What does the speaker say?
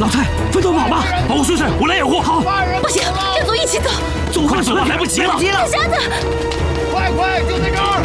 菜，分头跑吧！保护水水，我来掩护。好， 不行，要走一起走。 走快走，来不及了！ 大瞎子， 快，就在这儿！